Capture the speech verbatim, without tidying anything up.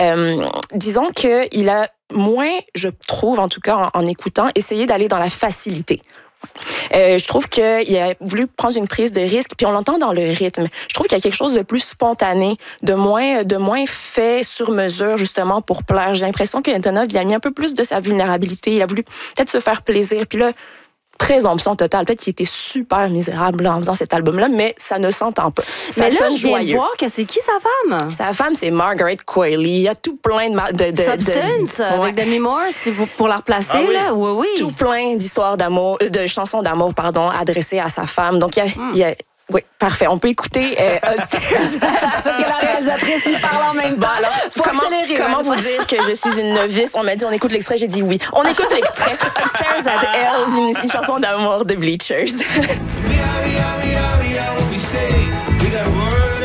Euh, disons qu'il a moins, je trouve, en tout cas en, en écoutant, essayé d'aller dans la facilité. Euh, je trouve qu'il a voulu prendre une prise de risque, puis on l'entend dans le rythme. Je trouve qu'il y a quelque chose de plus spontané, de moins, de moins fait sur mesure, justement, pour plaire. J'ai l'impression qu'Antonov, il a mis un peu plus de sa vulnérabilité. Il a voulu peut-être se faire plaisir. Puis là, présomption totale. Peut-être qu'il était super misérable là, en faisant cet album-là, mais ça ne s'entend pas. Ça mais là, sonne je viens joyeux. de voir que c'est qui sa femme? Sa femme, c'est Margaret Qualley. Il y a tout plein de... de, de Substance, de, avec ouais. Demi Moore, c'est pour, pour la replacer, Ah oui? là? Oui, oui. Tout plein d'histoires d'amour, euh, de chansons d'amour, pardon, adressées à sa femme. Donc, il y a... Mm. il y a oui, parfait. On peut écouter euh, Upstairs. Parce que la réalisatrice lui parle en même temps. Bon, alors, Faut comment, accélérer. comment hein, vous dire que je suis une novice? On m'a dit, on écoute l'extrait, j'ai dit oui. On écoute l'extrait. Upstairs at Hells, une, une chanson d'amour de Bleachers.